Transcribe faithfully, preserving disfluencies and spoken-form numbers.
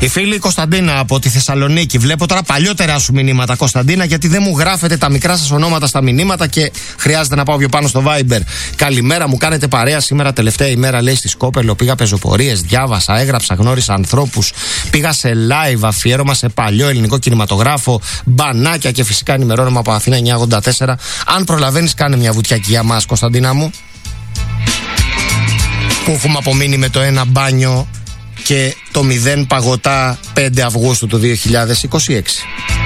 Η φίλη Κωνσταντίνα από τη Θεσσαλονίκη. Βλέπω τώρα παλιότερα σου μηνύματα, Κωνσταντίνα, γιατί δεν μου γράφετε τα μικρά σας ονόματα στα μηνύματα και χρειάζεται να πάω πιο πάνω στο Viber. Καλημέρα, μου κάνετε παρέα σήμερα, τελευταία ημέρα, λέει, στη Σκόπελο. Πήγα πεζοπορίες, διάβασα, έγραψα, γνώρισα ανθρώπους. Πήγα σε live αφιέρωμα σε παλιό ελληνικό κινηματογράφο, μπανάκια και φυσικά ενημερώνομαι από Αθήνα εννιακόσια ογδόντα τέσσερα. Αν προλαβαίνεις, κάνε μια βουτιακή για μας, Κωνσταντίνα μου. Που έχουμε απομείνει με το ένα μπάνιο και το μηδέν παγωτά πέντε Αυγούστου του δύο χιλιάδες είκοσι έξι.